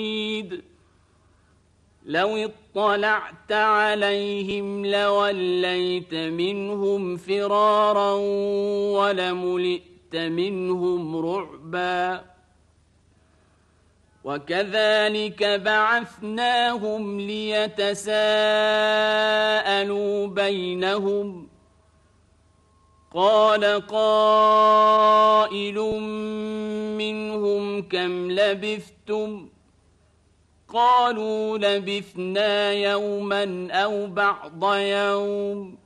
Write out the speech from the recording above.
لو اطلعت عليهم لوليت منهم فرارا ولملئت منهم رعبا وكذلك بعثناهم ليتساءلوا بينهم قال قائل منهم كم لبثتم قالوا لبثنا يوما أو بعض يوم